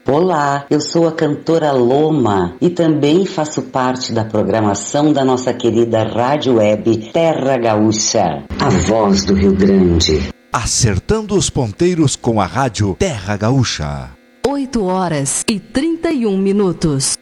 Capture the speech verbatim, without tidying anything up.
Olá, eu sou a cantora Loma e também faço parte da programação da nossa querida rádio web Terra Gaúcha, a voz do Rio Grande. Acertando os ponteiros com a rádio Terra Gaúcha. oito horas e trinta e um minutos.